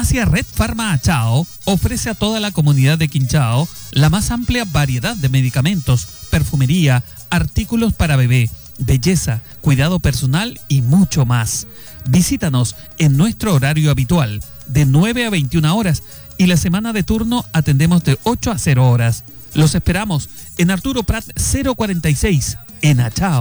Farmacia Red Pharma Achao ofrece a toda la comunidad de Quinchao la más amplia variedad de medicamentos, perfumería, artículos para bebé, belleza, cuidado personal y mucho más. Visítanos en nuestro horario habitual, de 9 a 21 horas, y la semana de turno atendemos de 8 a 0 horas. Los esperamos en Arturo Prat 046, en Achao.